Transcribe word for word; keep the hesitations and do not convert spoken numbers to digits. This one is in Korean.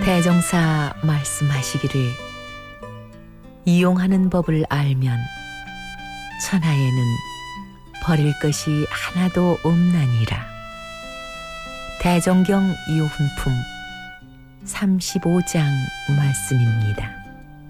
대종사 말씀하시기를 이용하는 법을 알면 천하에는 버릴 것이 하나도 없나니라. 대종경 요훈품 삼십오 장 말씀입니다.